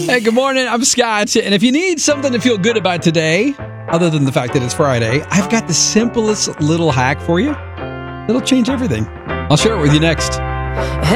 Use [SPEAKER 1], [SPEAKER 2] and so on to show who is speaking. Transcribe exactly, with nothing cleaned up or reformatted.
[SPEAKER 1] Hey, good morning. I'm Scott. And if you need something to feel good about today, other than the fact that it's Friday, I've got the simplest little hack for you. It'll change everything. I'll share it with you next.